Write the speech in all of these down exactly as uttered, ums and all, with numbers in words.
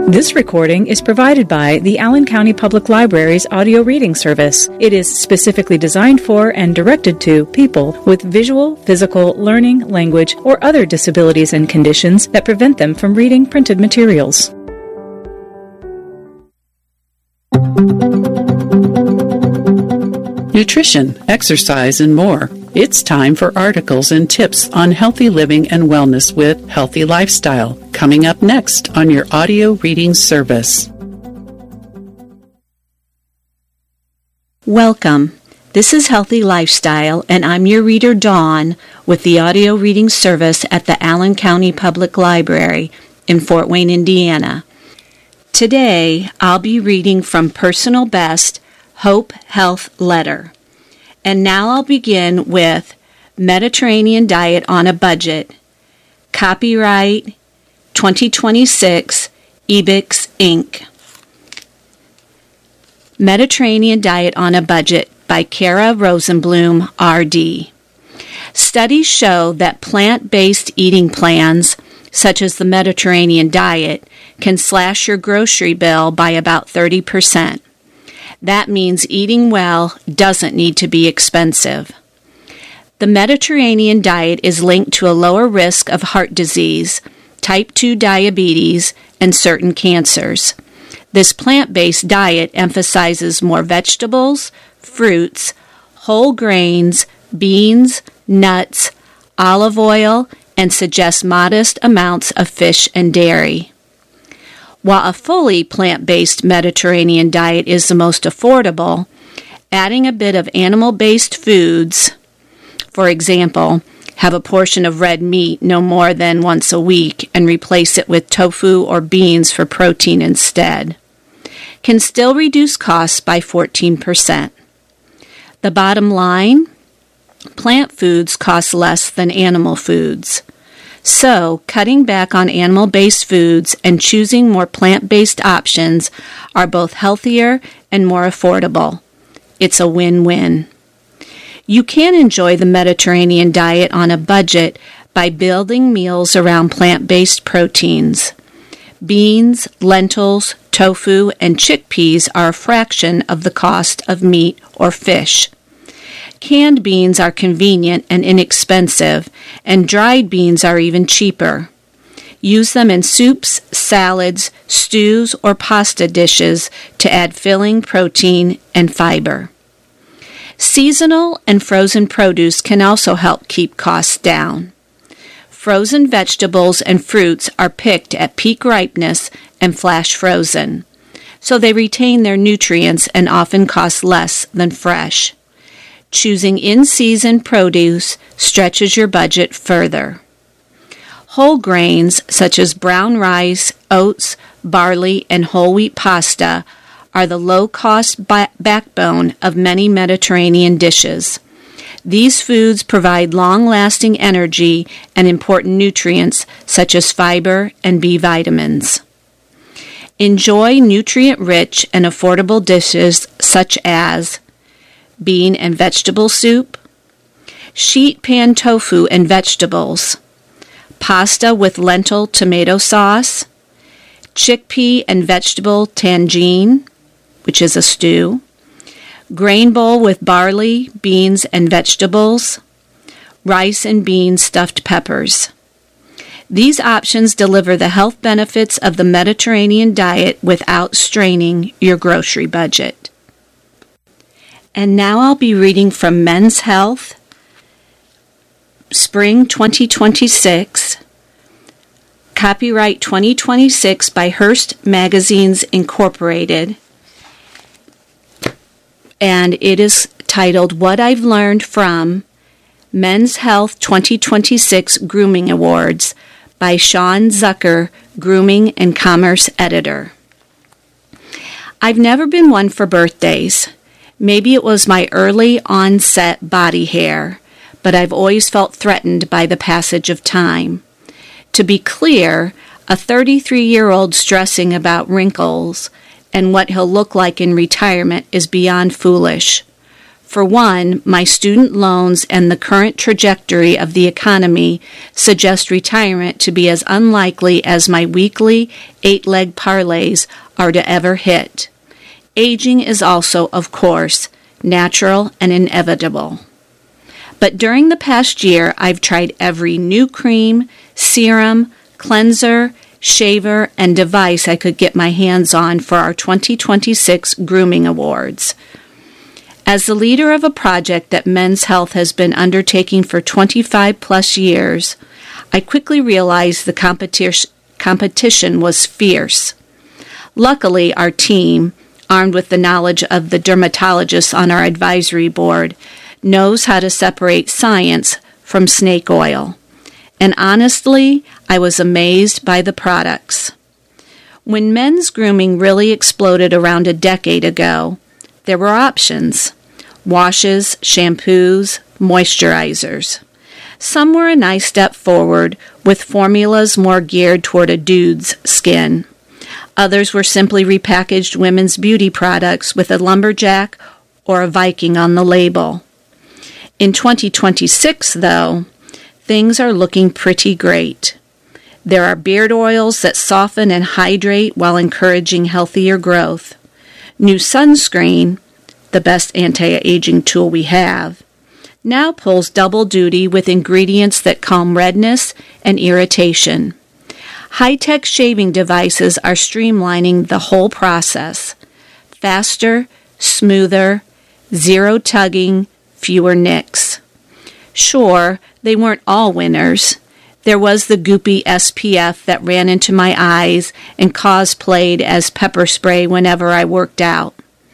This recording is provided by the Allen County Public Library's audio reading service. It is specifically designed for and directed to people with visual, physical, learning, language, or other disabilities and conditions that prevent them from reading printed materials. Nutrition, exercise, and more. It's time for articles and tips on healthy living and wellness with Healthy Lifestyle, coming up next on your audio reading service. Welcome. This is Healthy Lifestyle, and I'm your reader, Dawn, with the audio reading service at the Allen County Public Library in Fort Wayne, Indiana. Today, I'll be reading from Personal Best, Hope Health Letter. And now I'll begin with Mediterranean Diet on a Budget. Copyright twenty twenty-six, Ebix, Incorporated. Mediterranean Diet on a Budget by Kara Rosenblum, R D Studies show that plant-based eating plans, such as the Mediterranean diet, can slash your grocery bill by about thirty percent. That means eating well doesn't need to be expensive. The Mediterranean diet is linked to a lower risk of heart disease, type two diabetes, and certain cancers. This plant-based diet emphasizes more vegetables, fruits, whole grains, beans, nuts, olive oil, and suggests modest amounts of fish and dairy. While a fully plant-based Mediterranean diet is the most affordable, adding a bit of animal-based foods, for example, have a portion of red meat no more than once a week and replace it with tofu or beans for protein instead, can still reduce costs by fourteen percent. The bottom line? Plant foods cost less than animal foods. So, cutting back on animal-based foods and choosing more plant-based options are both healthier and more affordable. It's a win-win. You can enjoy the Mediterranean diet on a budget by building meals around plant-based proteins. Beans, lentils, tofu, and chickpeas are a fraction of the cost of meat or fish. Canned beans are convenient and inexpensive, and dried beans are even cheaper. Use them in soups, salads, stews, or pasta dishes to add filling, protein, and fiber. Seasonal and frozen produce can also help keep costs down. Frozen vegetables and fruits are picked at peak ripeness and flash frozen, so they retain their nutrients and often cost less than fresh. Choosing in-season produce stretches your budget further. Whole grains, such as brown rice, oats, barley, and whole wheat pasta, are the low-cost ba- backbone of many Mediterranean dishes. These foods provide long-lasting energy and important nutrients, such as fiber and B vitamins. Enjoy nutrient-rich and affordable dishes such as bean and vegetable soup, sheet pan tofu and vegetables, pasta with lentil tomato sauce, chickpea and vegetable tangine, which is a stew, grain bowl with barley, beans, and vegetables, rice and bean stuffed peppers. These options deliver the health benefits of the Mediterranean diet without straining your grocery budget. And now I'll be reading from Men's Health, Spring twenty twenty-six, copyright twenty twenty-six by Hearst Magazines, Incorporated, and it is titled What I've Learned from Men's Health twenty twenty-six Grooming Awards by Sean Zucker, Grooming and Commerce Editor. I've never been one for birthdays. Maybe it was my early onset body hair, but I've always felt threatened by the passage of time. To be clear, a thirty-three-year-old stressing about wrinkles and what he'll look like in retirement is beyond foolish. For one, my student loans and the current trajectory of the economy suggest retirement to be as unlikely as my weekly eight-leg parlays are to ever hit. Aging is also, of course, natural and inevitable. But during the past year, I've tried every new cream, serum, cleanser, shaver, and device I could get my hands on for our twenty twenty-six Grooming Awards. As the leader of a project that Men's Health has been undertaking for twenty-five plus years, I quickly realized the competi- competition was fierce. Luckily, our team, armed with the knowledge of the dermatologists on our advisory board, knows how to separate science from snake oil. And honestly, I was amazed by the products. When men's grooming really exploded around a decade ago, there were options: washes, shampoos, moisturizers. Some were a nice step forward, with formulas more geared toward a dude's skin. Others were simply repackaged women's beauty products with a lumberjack or a Viking on the label. In twenty twenty-six, though, things are looking pretty great. There are beard oils that soften and hydrate while encouraging healthier growth. New sunscreen, the best anti-aging tool we have, now pulls double duty with ingredients that calm redness and irritation. High-tech shaving devices are streamlining the whole process. Faster, smoother, zero tugging, fewer nicks. Sure, they weren't all winners. There was the goopy S P F that ran into my eyes and cosplayed as pepper spray whenever I worked out.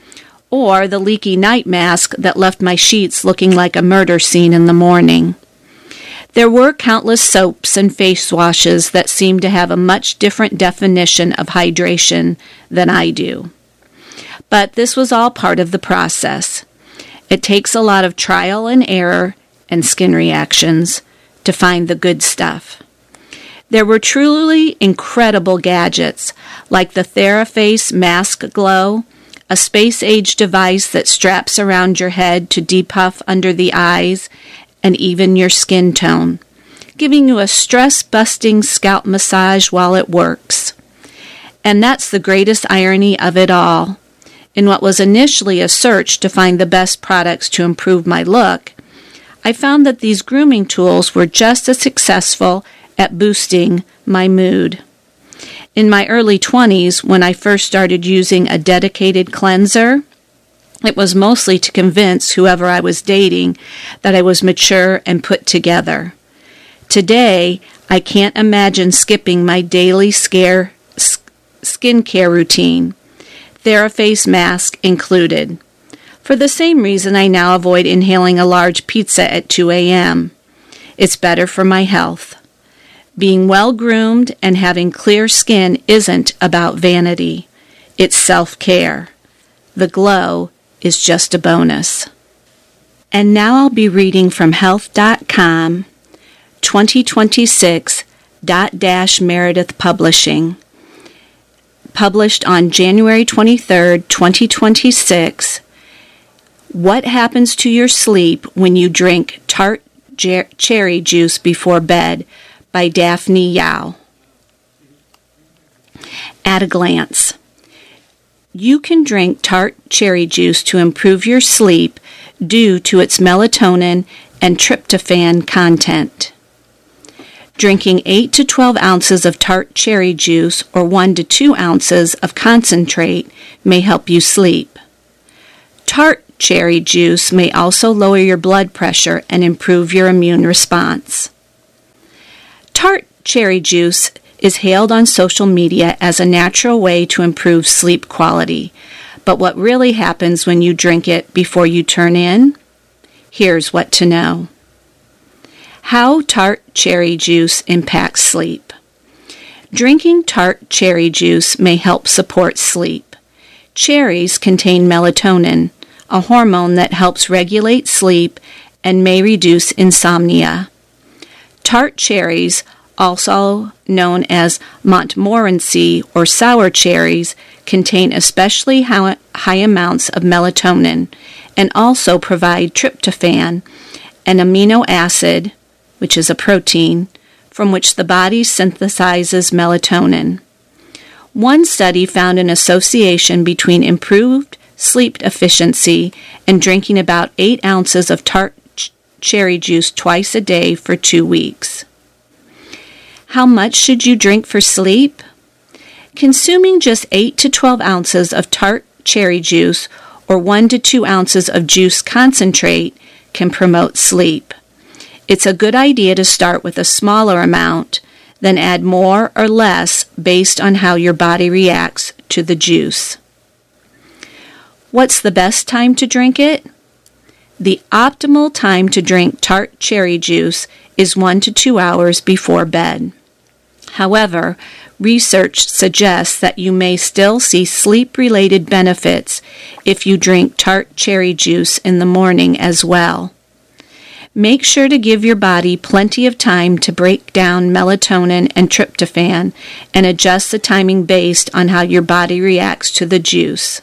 Or the leaky night mask that left my sheets looking like a murder scene in the morning. There were countless soaps and face washes that seemed to have a much different definition of hydration than I do. But this was all part of the process. It takes a lot of trial and error and skin reactions to find the good stuff. There were truly incredible gadgets like the TheraFace Mask Glow, a space-age device that straps around your head to depuff under the eyes and even your skin tone, giving you a stress-busting scalp massage while it works. And that's the greatest irony of it all. In what was initially a search to find the best products to improve my look, I found that these grooming tools were just as successful at boosting my mood. In my early twenties, when I first started using a dedicated cleanser, it was mostly to convince whoever I was dating that I was mature and put together. Today, I can't imagine skipping my daily scare, skincare routine, TheraFace mask included. For the same reason I now avoid inhaling a large pizza at two a.m. It's better for my health. Being well-groomed and having clear skin isn't about vanity. It's self-care. The glow is just a bonus. And now I'll be reading from health dot com, twenty twenty-six Dot Dash Meredith Publishing. Published on January twenty-third, twenty twenty-six. What happens to your sleep when you drink tart ger- cherry juice before bed? By Daphne Yao. At a glance. You can drink tart cherry juice to improve your sleep due to its melatonin and tryptophan content. Drinking eight to twelve ounces of tart cherry juice or one to two ounces of concentrate may help you sleep. Tart cherry juice may also lower your blood pressure and improve your immune response. Tart cherry juice is hailed on social media as a natural way to improve sleep quality. But what really happens when you drink it before you turn in? Here's what to know. How tart cherry juice impacts sleep. Drinking tart cherry juice may help support sleep. Cherries contain melatonin, a hormone that helps regulate sleep and may reduce insomnia. Tart cherries, also known as Montmorency or sour cherries, contain especially high amounts of melatonin and also provide tryptophan, an amino acid, which is a protein, from which the body synthesizes melatonin. One study found an association between improved sleep efficiency and drinking about eight ounces of tart ch- cherry juice twice a day for two weeks. How much should you drink for sleep? Consuming just eight to twelve ounces of tart cherry juice or one to two ounces of juice concentrate can promote sleep. It's a good idea to start with a smaller amount, then add more or less based on how your body reacts to the juice. What's the best time to drink it? The optimal time to drink tart cherry juice is one to two hours before bed. However, research suggests that you may still see sleep-related benefits if you drink tart cherry juice in the morning as well. Make sure to give your body plenty of time to break down melatonin and tryptophan and adjust the timing based on how your body reacts to the juice.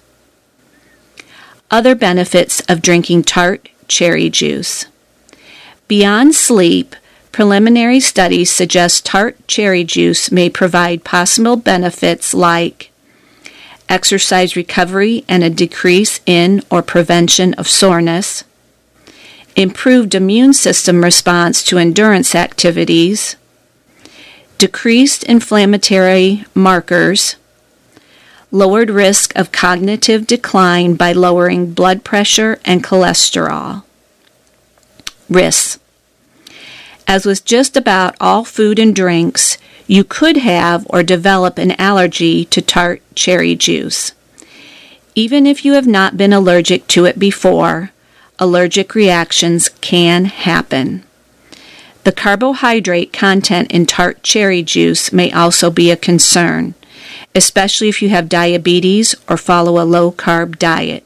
Other benefits of drinking tart cherry juice. Beyond sleep, preliminary studies suggest tart cherry juice may provide possible benefits like exercise recovery and a decrease in or prevention of soreness, improved immune system response to endurance activities, decreased inflammatory markers, lowered risk of cognitive decline by lowering blood pressure and cholesterol. Risks. As with just about all food and drinks, you could have or develop an allergy to tart cherry juice. Even if you have not been allergic to it before, allergic reactions can happen. The carbohydrate content in tart cherry juice may also be a concern, especially if you have diabetes or follow a low-carb diet.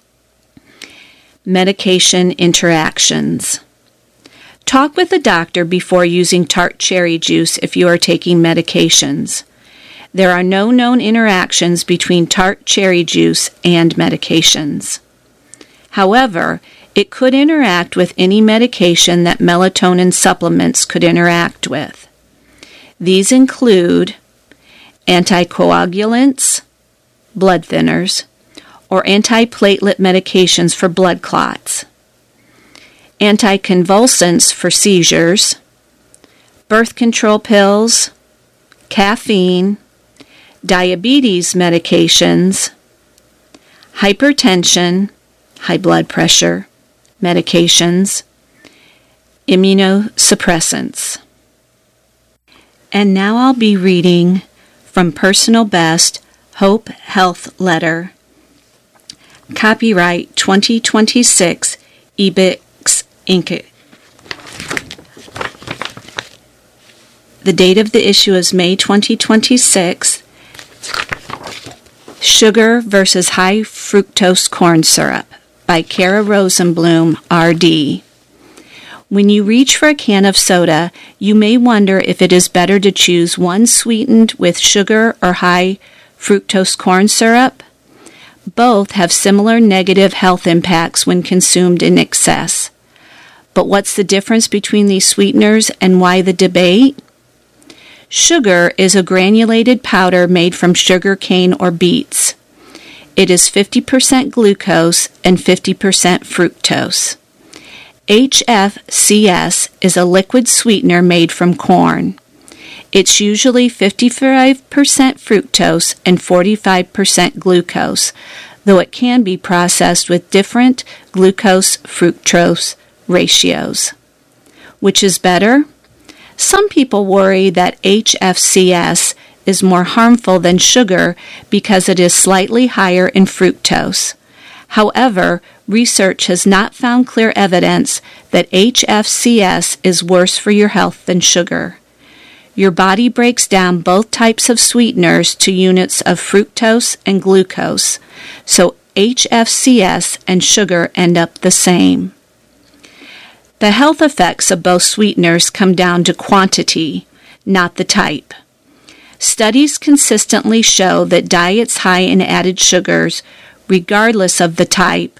Medication interactions. Talk with a doctor before using tart cherry juice if you are taking medications. There are no known interactions between tart cherry juice and medications. However, it could interact with any medication that melatonin supplements could interact with. These include anticoagulants, blood thinners, or antiplatelet medications for blood clots, anticonvulsants for seizures, birth control pills, caffeine, diabetes medications, hypertension, high blood pressure medications, immunosuppressants. And now I'll be reading from Personal Best Hope Health Letter, copyright twenty twenty-six, Ebix Incorporated. The date of the issue is May twenty twenty-six. Sugar versus High Fructose Corn Syrup by Kara Rosenblum, R D. When you reach for a can of soda, you may wonder if it is better to choose one sweetened with sugar or high fructose corn syrup. Both have similar negative health impacts when consumed in excess. But what's the difference between these sweeteners and why the debate? Sugar is a granulated powder made from sugar cane or beets. It is fifty percent glucose and fifty percent fructose. H F C S is a liquid sweetener made from corn. It's usually fifty-five percent fructose and forty-five percent glucose, though it can be processed with different glucose-fructose ratios. Which is better? Some people worry that H F C S is more harmful than sugar because it is slightly higher in fructose. However, research has not found clear evidence that H F C S is worse for your health than sugar. Your body breaks down both types of sweeteners to units of fructose and glucose, so H F C S and sugar end up the same. The health effects of both sweeteners come down to quantity, not the type. Studies consistently show that diets high in added sugars, regardless of the type,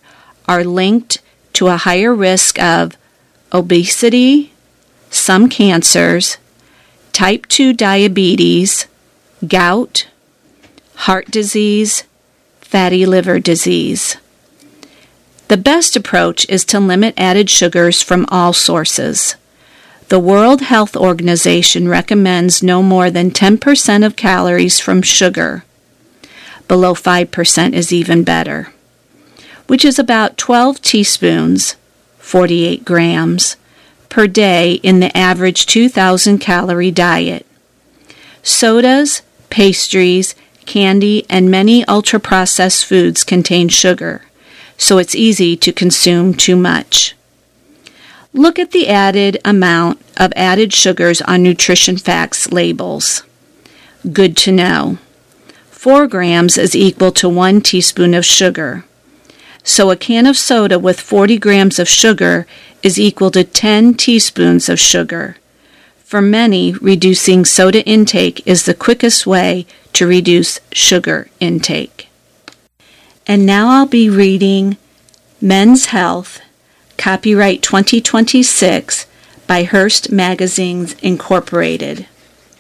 are linked to a higher risk of obesity, some cancers, type two diabetes, gout, heart disease, fatty liver disease. The best approach is to limit added sugars from all sources. The World Health Organization recommends no more than ten percent of calories from sugar. Below five percent is even better, which is about twelve teaspoons, forty-eight grams, per day in the average two thousand calorie diet. Sodas, pastries, candy, and many ultra-processed foods contain sugar, so it's easy to consume too much. Look at the added amount of added sugars on nutrition facts labels. Good to know. Four grams is equal to one teaspoon of sugar. So a can of soda with forty grams of sugar is equal to ten teaspoons of sugar. For many, reducing soda intake is the quickest way to reduce sugar intake. And now I'll be reading Men's Health, copyright twenty twenty-six by Hearst Magazines Incorporated.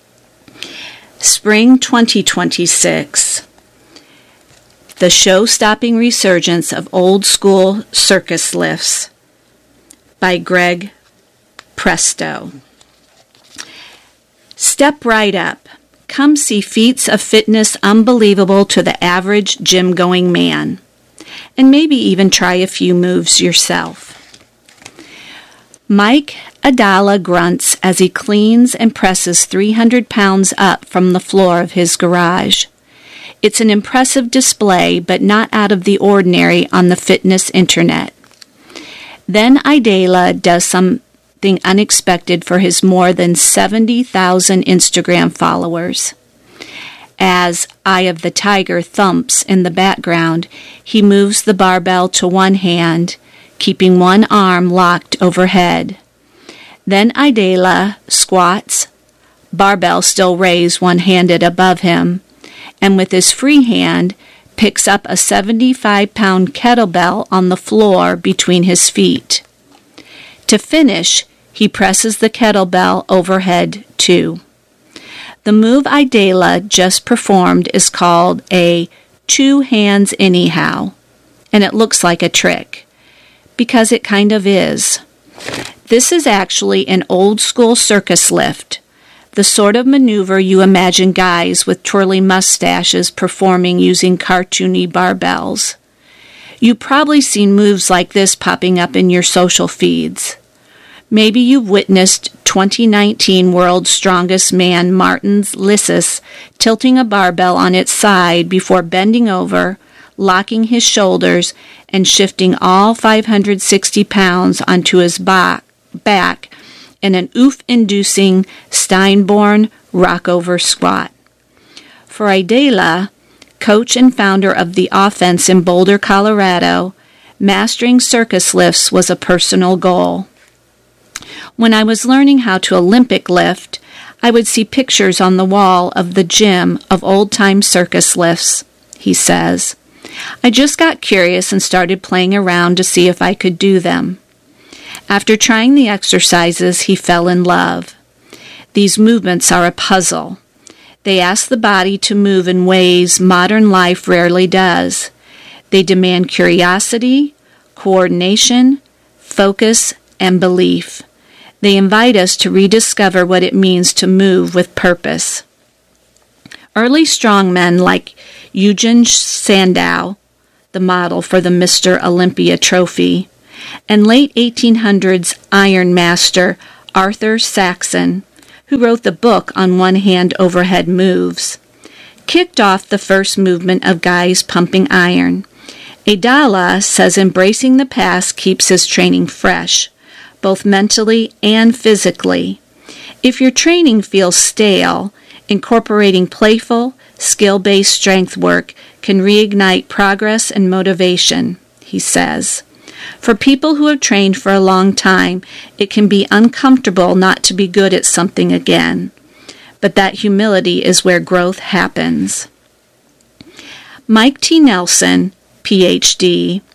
Spring twenty twenty-six. The Show-Stopping Resurgence of Old School Circus Lifts by Greg Presto. Step right up. Come see feats of fitness unbelievable to the average gym-going man. And maybe even try a few moves yourself. Mike Adala grunts as he cleans and presses three hundred pounds up from the floor of his garage. It's an impressive display, but not out of the ordinary on the fitness internet. Then Idala does something unexpected for his more than seventy thousand Instagram followers. As Eye of the Tiger thumps in the background, he moves the barbell to one hand, keeping one arm locked overhead. Then Idala squats, barbell still raised one-handed above him, and with his free hand picks up a seventy-five pound kettlebell on the floor between his feet. To finish, he presses the kettlebell overhead too. The move Idala just performed is called a two hands anyhow, and it looks like a trick, because it kind of is. This is actually an old school circus lift, the sort of maneuver you imagine guys with twirly mustaches performing using cartoony barbells. You've probably seen moves like this popping up in your social feeds. Maybe you've witnessed twenty nineteen World's Strongest Man Martin Lissus tilting a barbell on its side before bending over, locking his shoulders, and shifting all five hundred sixty pounds onto his back in an oof-inducing Steinborn rockover squat. For Idala, coach and founder of The Offense in Boulder, Colorado, mastering circus lifts was a personal goal. When I was learning how to Olympic lift, I would see pictures on the wall of the gym of old-time circus lifts, he says. I just got curious and started playing around to see if I could do them. After trying the exercises, he fell in love. These movements are a puzzle. They ask the body to move in ways modern life rarely does. They demand curiosity, coordination, focus, and belief. They invite us to rediscover what it means to move with purpose. Early strongmen like Eugen Sandow, the model for the Mister Olympia trophy, and late eighteen hundreds Iron Master Arthur Saxon, who wrote the book on one-hand overhead moves, kicked off the first movement of guys pumping iron. Idala says embracing the past keeps his training fresh, both mentally and physically. If your training feels stale, incorporating playful, skill-based strength work can reignite progress and motivation, he says. For people who have trained for a long time, it can be uncomfortable not to be good at something again. But that humility is where growth happens. Mike T. Nelson, P H D,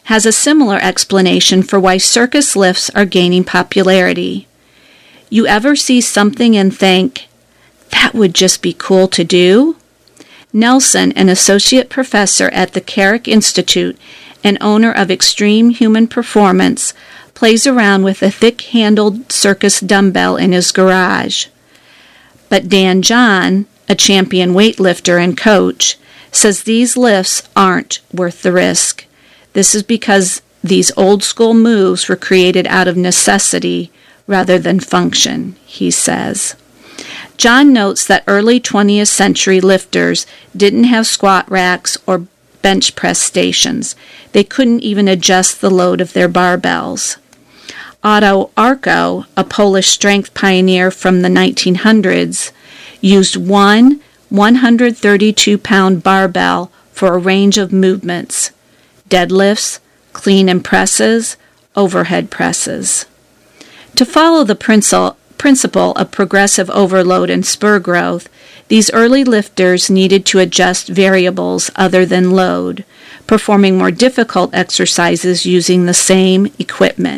has a similar explanation for why circus lifts are gaining popularity. You ever see something and think, that would just be cool to do? Nelson, an associate professor at the Carrick Institute and owner of Extreme Human Performance, plays around with a thick-handled circus dumbbell in his garage. But Dan John, a champion weightlifter and coach, says these lifts aren't worth the risk. This is because these old-school moves were created out of necessity rather than function, he says. John notes that early twentieth century lifters didn't have squat racks or bench press stations. They couldn't even adjust the load of their barbells. Otto Arco, a Polish strength pioneer from the nineteen hundreds, used one one hundred thirty-two pound barbell for a range of movements: deadlifts, clean and presses, overhead presses. To follow the principle principle of progressive overload and spur growth, these early lifters needed to adjust variables other than load, performing more difficult exercises using the same equipment.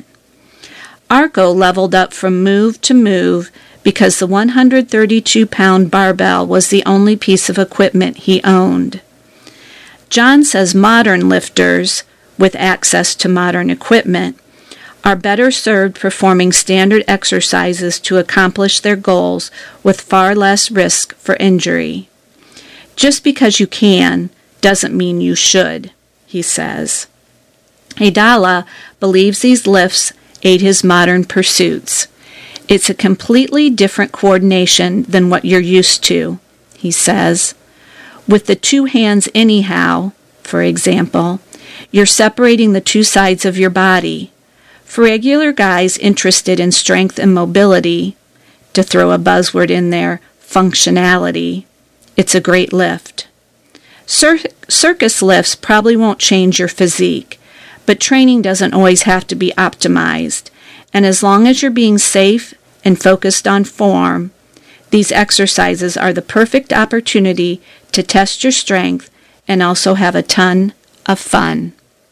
Arco leveled up from move to move because the one hundred thirty-two pound barbell was the only piece of equipment he owned. John says modern lifters, with access to modern equipment, are better served performing standard exercises to accomplish their goals with far less risk for injury. Just because you can doesn't mean you should, he says. Adala believes these lifts aid his modern pursuits. It's a completely different coordination than what you're used to, he says. With the two hands anyhow, for example, you're separating the two sides of your body. For regular guys interested in strength and mobility, to throw a buzzword in there, functionality, it's a great lift. Cir- circus lifts probably won't change your physique, but training doesn't always have to be optimized, and as long as you're being safe and focused on form, these exercises are the perfect opportunity to test your strength and also have a ton of fun.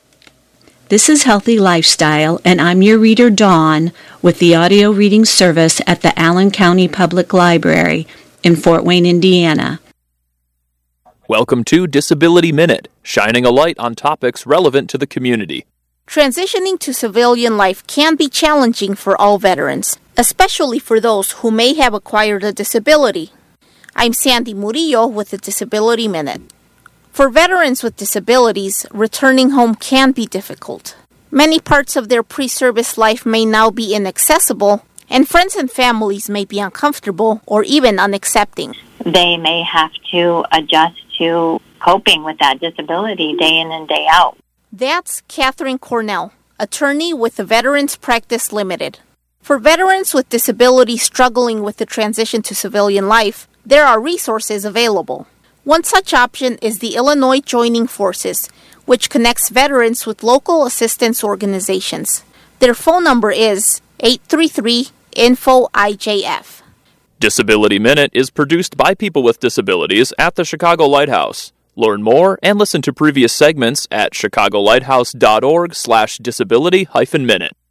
This is Healthy Lifestyle, and I'm your reader, Dawn, with the audio reading service at the Allen County Public Library in Fort Wayne, Indiana. Welcome to Disability Minute, shining a light on topics relevant to the community. Transitioning to civilian life can be challenging for all veterans, especially for those who may have acquired a disability. I'm Sandy Murillo with the Disability Minute. For veterans with disabilities, returning home can be difficult. Many parts of their pre-service life may now be inaccessible, and friends and families may be uncomfortable or even unaccepting. They may have to adjust to coping with that disability day in and day out. That's Catherine Cornell, attorney with the Veterans Practice Limited. For veterans with disabilities struggling with the transition to civilian life, there are resources available. One such option is the Illinois Joining Forces, which connects veterans with local assistance organizations. Their phone number is eight three three, info I J F. Disability Minute is produced by people with disabilities at the Chicago Lighthouse. Learn more and listen to previous segments at chicago lighthouse dot org slash disability hyphen minute.